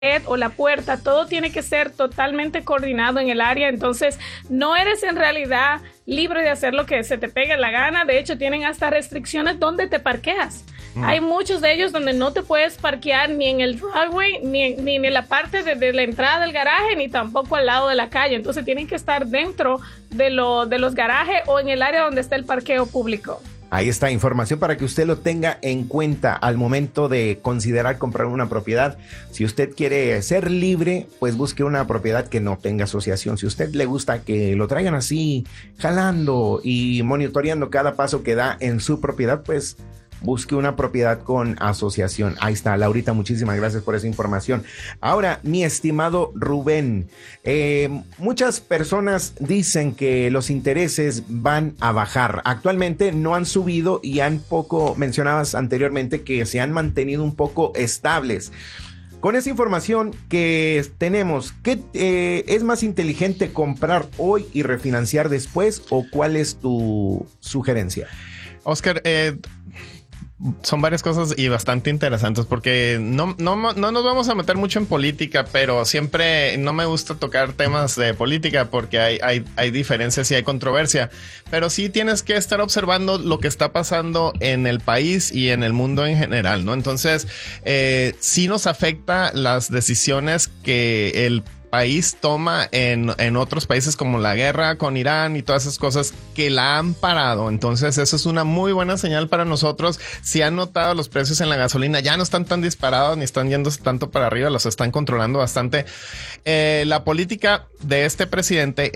o la puerta, todo tiene que ser totalmente coordinado en el área, entonces no eres en realidad libre de hacer lo que se te pegue la gana. De hecho, tienen hasta restricciones donde te parqueas. Hay muchos de ellos donde no te puedes parquear ni en el driveway, ni en la parte de la entrada del garaje, ni tampoco al lado de la calle. Entonces tienen que estar dentro de los garajes o en el área donde está el parqueo público. Ahí está información para que usted lo tenga en cuenta al momento de considerar comprar una propiedad. Si usted quiere ser libre, pues busque una propiedad que no tenga asociación. Si a usted le gusta que lo traigan así, jalando y monitoreando cada paso que da en su propiedad, pues busque una propiedad con asociación. Ahí está, Laurita, muchísimas gracias por esa información. Ahora, mi estimado Rubén, muchas personas dicen que los intereses van a bajar. Actualmente no han subido y mencionabas anteriormente que se han mantenido un poco estables. Con esa información que tenemos, ¿qué es más inteligente, comprar hoy y refinanciar después, o cuál es tu sugerencia? Oscar, son varias cosas y bastante interesantes, porque no nos vamos a meter mucho en política, pero siempre no me gusta tocar temas de política porque hay diferencias y hay controversia, pero sí tienes que estar observando lo que está pasando en el país y en el mundo en general, ¿no? Entonces, sí nos afecta las decisiones que el país toma en otros países, como la guerra con Irán y todas esas cosas que la han parado. Entonces eso es una muy buena señal para nosotros. Si han notado, los precios en la gasolina ya no están tan disparados ni están yéndose tanto para arriba, los están controlando bastante. La política de este presidente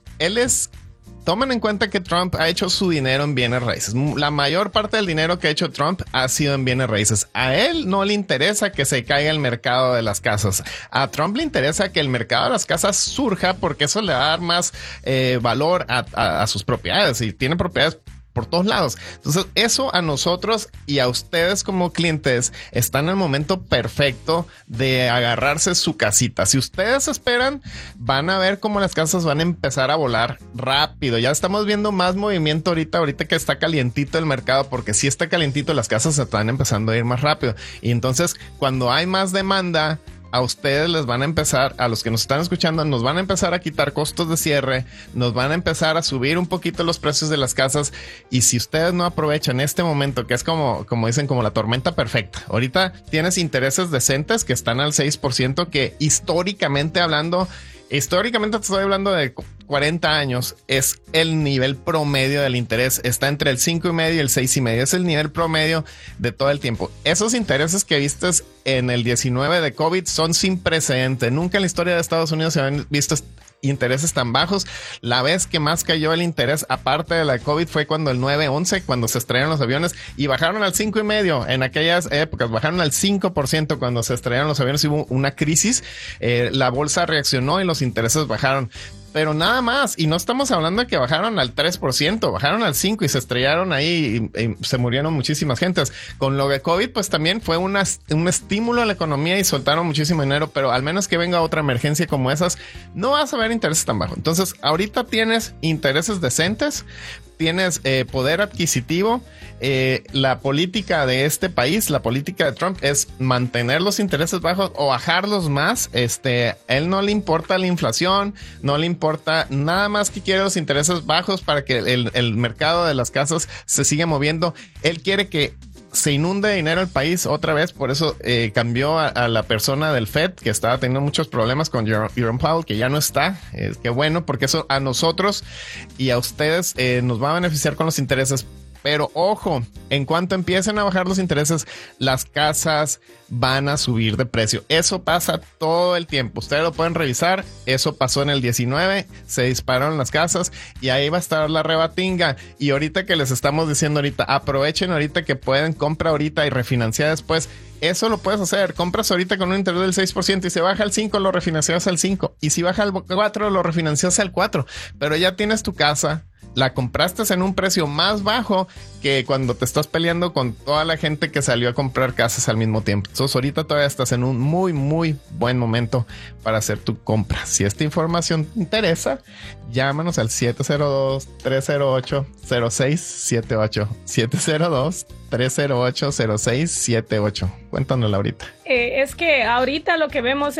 tomen en cuenta que Trump ha hecho su dinero en bienes raíces. La mayor parte del dinero que ha hecho Trump ha sido en bienes raíces. A él no le interesa que se caiga el mercado de las casas. A Trump le interesa que el mercado de las casas surja, porque eso le va a dar más valor a sus propiedades, y tiene propiedades por todos lados. Entonces, eso a nosotros y a ustedes como clientes están en el momento perfecto de agarrarse su casita. Si ustedes esperan, van a ver cómo las casas van a empezar a volar rápido. Ya estamos viendo más movimiento ahorita que está calientito el mercado, porque si está calientito, las casas se están empezando a ir más rápido. Y entonces, cuando hay más demanda, a ustedes les van a empezar, a los que nos están escuchando, nos van a empezar a quitar costos de cierre, nos van a empezar a subir un poquito los precios de las casas. Y si ustedes no aprovechan este momento, que es como dicen, como la tormenta perfecta, ahorita tienes intereses decentes que están al 6%, que históricamente te estoy hablando de 40 años, es el nivel promedio del interés. Está entre el 5.5 y el 6.5. Es el nivel promedio de todo el tiempo. Esos intereses que vistes en el 19 de COVID son sin precedente. Nunca en la historia de Estados Unidos se habían visto intereses tan bajos. La vez que más cayó el interés, aparte de la COVID, fue cuando el 9/11, cuando se estrellaron los aviones y bajaron al 5.5. En aquellas épocas bajaron al 5% cuando se estrellaron los aviones. Hubo una crisis, la bolsa reaccionó y los intereses bajaron. Pero nada más, y no estamos hablando de que bajaron al 3%, bajaron al 5% y se estrellaron ahí y se murieron muchísimas gentes. Con lo de COVID, pues también fue un estímulo a la economía y soltaron muchísimo dinero, pero al menos que venga otra emergencia como esas, no vas a ver intereses tan bajos. Entonces, ahorita tienes intereses decentes, tienes poder adquisitivo. La política de este país, la política de Trump, es mantener los intereses bajos o bajarlos más. Él no le importa la inflación, no le importa nada más, que quiere los intereses bajos para que el mercado de las casas se siga moviendo. Él quiere que se inunde de dinero el país otra vez. Por eso cambió a la persona del Fed, que estaba teniendo muchos problemas con Jerome Powell, que ya no está. Qué bueno, porque eso a nosotros y a ustedes nos va a beneficiar con los intereses. Pero ojo, en cuanto empiecen a bajar los intereses, las casas van a subir de precio. Eso pasa todo el tiempo. Ustedes lo pueden revisar. Eso pasó en el 19, se dispararon las casas y ahí va a estar la rebatinga. Y ahorita que les estamos diciendo aprovechen ahorita que pueden, compra ahorita y refinanciar después. Eso lo puedes hacer. Compras ahorita con un interés del 6% y se baja al 5, lo refinancias al 5. Y si baja al 4, lo refinancias al 4. Pero ya tienes tu casa, la compraste en un precio más bajo que cuando te estás peleando con toda la gente que salió a comprar casas al mismo tiempo. Entonces ahorita todavía estás en un muy, muy buen momento para hacer tu compra. Si esta información te interesa, llámanos al 702-308-0678. 702-308-0678. Cuéntanos, Laurita. Es que ahorita lo que vemos